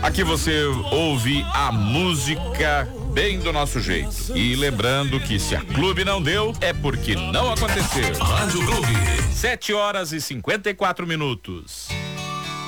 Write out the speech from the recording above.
Aqui você ouve a música bem do nosso jeito. E lembrando que se a Clube não deu, é porque não aconteceu. Rádio Clube. 7 horas e 54 minutos.